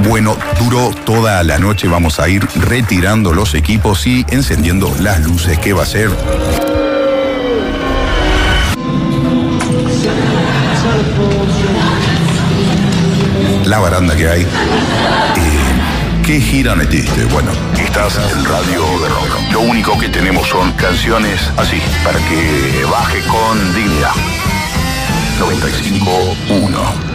Bueno, duró toda la noche. Vamos a ir retirando los equipos y encendiendo las luces. ¿Qué va a ser? La baranda que hay. ¿Qué gira metiste? Bueno, estás en Radio de Rock. Lo único que tenemos son canciones así, para que baje con dignidad. 95.1